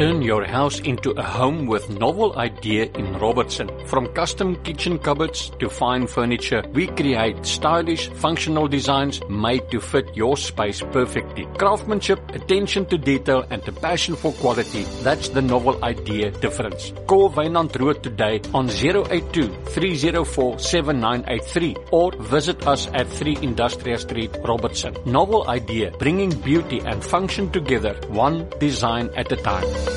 Turn your house into a home with Novel Idea in Robertson. From custom kitchen cupboards to fine furniture, we create stylish, functional designs made to fit your space perfectly. Craftsmanship, attention to detail, and a passion for quality, that's the Novel Idea difference. Call Wynand Rood today on 082-304-7983 or visit us at 3 Industrial Street, Robertson. Novel Idea, bringing beauty and function together, one design at a time.